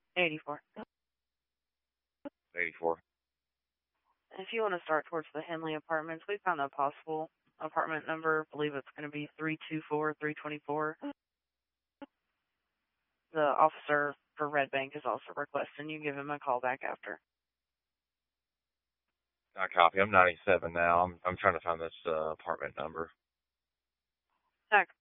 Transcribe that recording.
84. 84. If you want to start towards the Henley Apartments, we found a possible apartment number. I believe it's going to be 324, 324. The officer for Red Bank is also requesting you give him a call back after. I copy. I'm 97 now. I'm trying to find this apartment number. Heck,